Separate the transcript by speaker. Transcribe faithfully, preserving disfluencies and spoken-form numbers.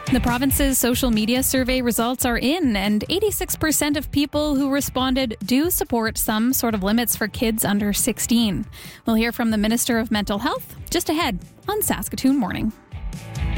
Speaker 1: The province's social media survey results are in, and eighty-six percent of people who responded do support some sort of limits for kids under sixteen. We'll hear from the Minister of Mental Health just ahead on Saskatoon Morning.